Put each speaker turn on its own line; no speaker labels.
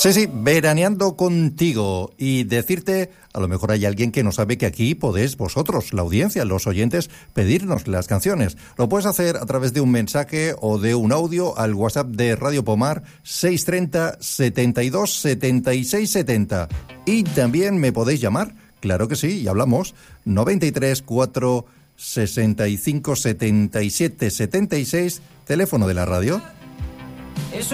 Sí, veraneando contigo y decirte, a lo mejor hay alguien que no sabe que aquí podéis vosotros, la audiencia, los oyentes, pedirnos las canciones. Lo puedes hacer a través de un mensaje o de un audio al WhatsApp de Radio Pomar 630 72 76 70. Y también me podéis llamar, claro que sí, y hablamos, 93 4 65 77 76, teléfono de la radio.